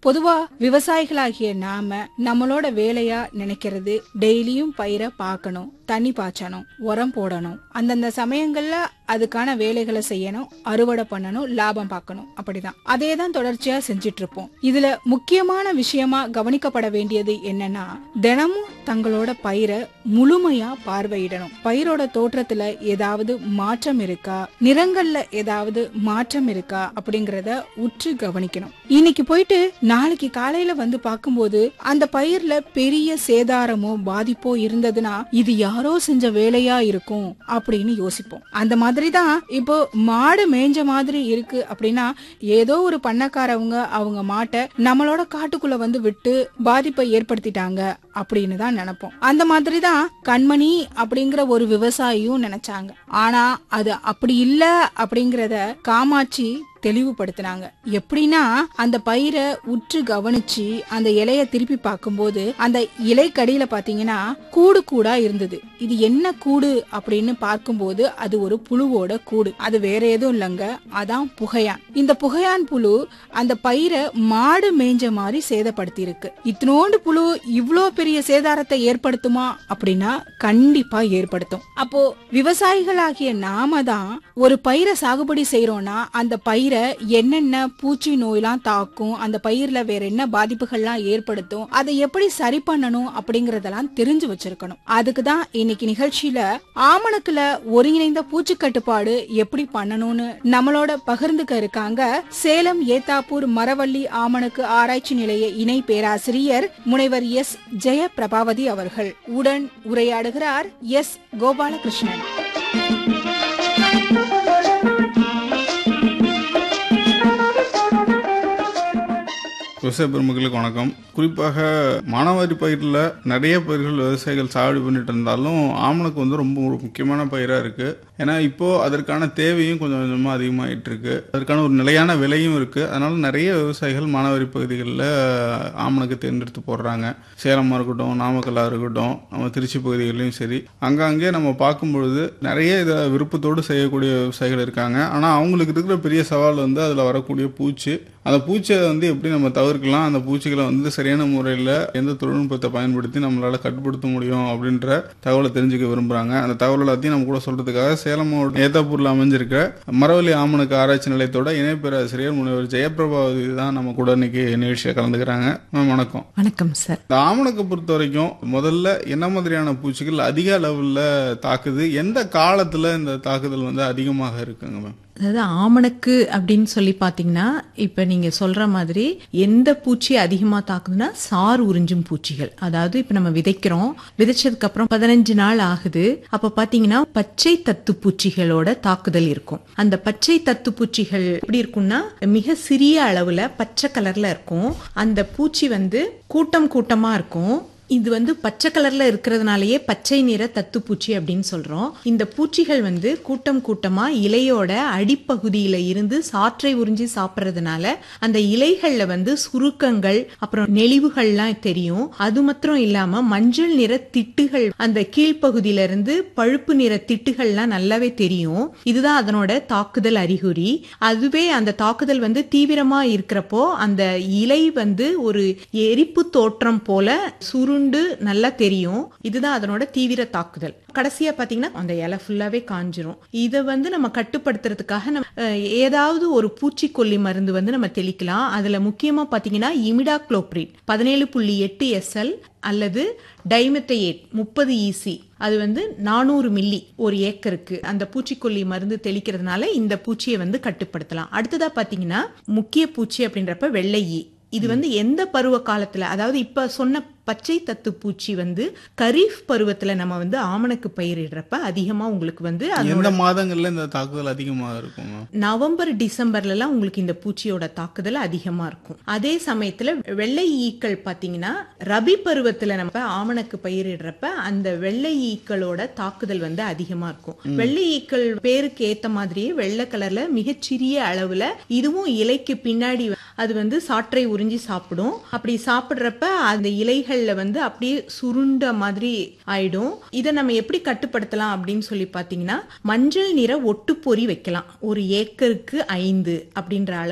பொதுவா விவசாயிகளாகிய நாம நம்மளோட வேலையா நினைக்கிறது டெய்லியும் பயிரை பார்க்கணும், தண்ணி பாய்ச்சணும், உரம் போடணும், அந்தந்த சமயங்கள்ல அதுக்கான வேலைகளை செய்யணும், அறுவடை பண்ணணும், லாபம் பார்க்கணும். அப்படிதான் அதேதான் தொடர்ச்சியா செஞ்சிட்டு இருப்போம். இதுல முக்கியமான விஷயமா கவனிக்கப்பட வேண்டியது என்னன்னா, தினமும் தங்களோட பயிரை முழுமையா பார்வையிடணும். பயிரோட தோற்றத்துல ஏதாவது மாற்றம் இருக்கா, நிறங்கள்ல ஏதாவது மாற்றம் இருக்கா அப்படிங்கறத உற்று கவனிக்கணும். இன்னைக்கு போயிட்டு நாளைக்கு காலையில வந்து பார்க்கும்போது அந்த பயிர்ல பெரிய சேதாரமோ பாதிப்போ இருந்ததுன்னா இது யாரோ செஞ்ச வேலையா இருக்கும் அப்படின்னு யோசிப்போம். அந்த மாதிரிதான் இப்போ மாடு மேய்ஞ்ச மாதிரி இருக்கு அப்படின்னா ஏதோ ஒரு பண்ணக்காரவங்க அவங்க மாட்டை நம்மளோட காட்டுக்குள்ள வந்து விட்டு பாதிப்பை ஏற்படுத்திட்டாங்க அப்படின்னு தான் நினைப்போம். அந்த மாதிரிதான் கண்மணி அப்படிங்கிற ஒரு விவசாயியும் நினைச்சாங்க. ஆனா அது அப்படி இல்ல அப்படிங்கறத காமாட்சி தெளிவுபடுத்தினாங்க. எப்படின்னா அந்த பயிரை உற்று கவனிச்சு அந்த இலைய திருப்பி பார்க்கும்போது அந்த இலைக்கடியில பாத்தீங்கன்னா கூடு கூடா இருந்தது. இது என்ன கூடு அப்படின்னு பார்க்கும்போது அது ஒரு புழுவோட கூடு. அது வேற எதுவும் இல்லங்க, அதான் புகையான். இந்த புகையான் புழு அந்த பயிரை மாடு மேய்ஞ்ச மாதிரி சேதப்படுத்தி இருக்கு. இத்தனோண்டு புழு இவ்ளோ பெரிய சேதாரத்தை ஏற்படுத்துமா அப்படின்னா கண்டிப்பா ஏற்படுத்தும். அப்போ விவசாயிகளாகிய நாம தான் ஒரு பயிரை சாகுபடி செய்யறோம்னா அந்த பயிரை என்னென்ன பூச்சி நோயெல்லாம் தாக்கும், அந்த பயிர்ல வேற என்ன பாதிப்புகள்லாம் ஏற்படுத்தும், அதை எப்படி சரி பண்ணணும் அப்படிங்கறதெல்லாம் தெரிஞ்சு வச்சிருக்கணும். அதுக்குதான் இன்னைக்கு நிகழ்ச்சியில ஆமணக்குல ஒருங்கிணைந்த பூச்சி கட்டுப்பாடு எப்படி பண்ணணும்னு நம்மளோட பகிர்ந்துக்க இருக்காங்க சேலம் ஏத்தாப்பூர் மரவள்ளி ஆமணக்கு ஆராய்ச்சி நிலைய இணை பேராசிரியர் முனைவர் எஸ் ஜெயபிரபாவதி அவர்கள். உடன் உரையாடுகிறார் எஸ் கோபாலகிருஷ்ணன். விவசாய பெருமக்களுக்கு வணக்கம். குறிப்பாக மானாவாரி பயிரில் நிறைய பயிர்கள் விவசாயிகள் சாகுபடி பண்ணிட்டு இருந்தாலும் ஆமணக்கு வந்து ரொம்ப ஒரு முக்கியமான பயிராக இருக்கு. ஏன்னா இப்போ அதற்கான தேவையும் கொஞ்சம் கொஞ்சமாக அதிகமாகிட்டு இருக்கு. அதற்கான ஒரு நிலையான விலையும் இருக்கு. அதனால நிறைய விவசாயிகள் மானாவாரி பகுதிகளில் ஆமணக்கு தேர்ந்தெடுத்து போடுறாங்க. சேலமாக இருக்கட்டும், நாமக்கல்லாக இருக்கட்டும், நம்ம திருச்சி பகுதிகளிலும் சரி, அங்கங்கே நம்ம பார்க்கும்பொழுது நிறைய இதை விருப்பத்தோடு செய்யக்கூடிய விவசாயிகள் இருக்காங்க. ஆனால் அவங்களுக்கு இருக்கிற பெரிய சவால் வந்து அதில் வரக்கூடிய பூச்சி. அந்த பூச்சியை வந்து எப்படி நம்ம தவிர்க்கலாம், அந்த பூச்சிகளை வந்து சரியான முறையில் எந்த தொழில்நுட்பத்தை பயன்படுத்தி நம்மளால கட்டுப்படுத்த முடியும் அப்படின்ற தகவலை தெரிஞ்சுக்க விரும்புகிறாங்க. அந்த தகவல் எல்லாத்தையும் நம்ம கூட சொல்றதுக்காக சேலம் மாவட்டம் ஏத்தாப்பூரில் அமைஞ்சிருக்க மரவள்ளி ஆமணக்கு ஆராய்ச்சி நிலையத்தோட இணை பேராசிரியர் முனைவர் ஜெயபிரபாவதி தான் நம்ம கூட இன்னைக்கு நிகழ்ச்சியை கலந்துக்கிறாங்க. வணக்கம். வணக்கம் சார். இந்த ஆமணக்கை பொறுத்த வரைக்கும் முதல்ல என்ன மாதிரியான பூச்சிகள் அதிக அளவில் தாக்குது, எந்த காலத்தில் இந்த தாக்குதல் வந்து அதிகமாக இருக்குங்க மேம்? அதாவது ஆமணக்கு அப்படின்னு சொல்லி பாத்தீங்கன்னா இப்ப நீங்க சொல்ற மாதிரி எந்த பூச்சி அதிகமா தாக்குதுன்னா சார் உறிஞ்சும் பூச்சிகள். அதாவது இப்ப நம்ம விதைக்கிறோம், விதைச்சதுக்கு அப்புறம் 15 நாள் ஆகுது. அப்ப பாத்தீங்கன்னா பச்சை தத்து பூச்சிகளோட தாக்குதல் இருக்கும். அந்த பச்சை தத்து பூச்சிகள் எப்படி இருக்கும்னா மிக சிறிய அளவுல பச்சை கலர்ல இருக்கும். அந்த பூச்சி வந்து கூட்டம் கூட்டமா இருக்கும். இது வந்து பச்சை கலர்ல இருக்கிறதுனாலயே பச்சை நிற தத்துப்பூச்சி அப்படின்னு சொல்றோம். இந்த பூச்சிகள் வந்து கூட்டம் கூட்டமா இலையோட அடிப்பகுதியில இருந்து சாற்றை உறிஞ்சி சாப்பிட்றதுனால அந்த இலைகள்ல வந்து சுருக்கங்கள் அப்புறம் நெளிவுகள்லாம் தெரியும். அது மாத்திரம் இல்லாம மஞ்சள் நிற திட்டுகள், அந்த கீழ்ப்பகுதியில இருந்து பழுப்பு நிற திட்டுகள்லாம் நல்லாவே தெரியும். இதுதான் அதனோட தாக்குதல் அறிகுறி. அதுவே அந்த தாக்குதல் வந்து தீவிரமா இருக்கிறப்போ அந்த இலை வந்து ஒரு எரிப்பு தோற்றம் போல சுருண்டு நல்லா தெரியும். இதுதான் அதனோட தீவிர தாக்குதல். கடைசியா பாத்தீங்கன்னா அந்த இலை ஃபுல்லாவே காஞ்சிரும். இதை வந்து நம்ம கட்டுப்படுத்துறதுக்காக நம்ம ஏதாவது ஒரு பூச்சிக்கொல்லி மருந்து வந்து நம்ம தெளிக்கலாம். அதுல முக்கியமா பாத்தீங்கன்னா இமிடாக்ளோப்ரிட் 17.8 SL அல்லது டைமெத்தையேட் 30 EC, அது வந்து 400 மில்லி ஒரு ஏக்கருக்கு அந்த பூச்சிக்கொல்லி மருந்து தெளிக்கிறதுனால இந்த பூச்சியை வந்து கட்டுப்படுத்தலாம். அடுத்ததா பாத்தீங்கன்னா முக்கிய பூச்சி அப்படின்றப்ப வெள்ளை ஈ. இது வந்து எந்த பருவ காலத்துல, அதாவது இப்ப சொன்ன பச்சை தத்து பூச்சி வந்து கரீஃப் பருவத்துல நம்ம வந்து ஆமணக்கு பயிரிடுறப்ப அதிகமா உங்களுக்கு வந்து எந்த மாதங்கள்ல இந்த தாக்குதல் அதிகமா இருக்கும்? நவம்பர் டிசம்பர்ல எல்லாம் உங்களுக்கு இந்த பூச்சியோட தாக்குதல் அதிகமா இருக்கும். அதே சமயத்துல வெள்ளை ஈக்கள் பாத்தீங்கன்னா ரபி பருவத்துல நம்ம ஆமணக்கு பயிரிடுறப்ப அந்த வெள்ளை ஈக்களோட தாக்குதல் வந்து அதிகமா இருக்கும். வெள்ளை ஈக்கள் பேருக்கு ஏத்த மாதிரியே வெள்ளை கலர்ல மிகச்சிறிய அளவுல, இதுவும் இலைக்கு பின்னாடி அது வந்து சாற்றை உறிஞ்சி சாப்பிடும். அப்படி சாப்பிடுறப்ப அந்த இலைகள் வந்து அப்படியே சுருண்ட மாதிரி ஆயிடும். இதை நம்ம எப்படி கட்டுப்படுத்தலாம் அப்படின்னு சொல்லி பாத்தீங்கன்னா மஞ்சள் நிற ஒட்டுப்பொறி வைக்கலாம். ஒரு ஏக்கருக்கு 5 அப்படின்ற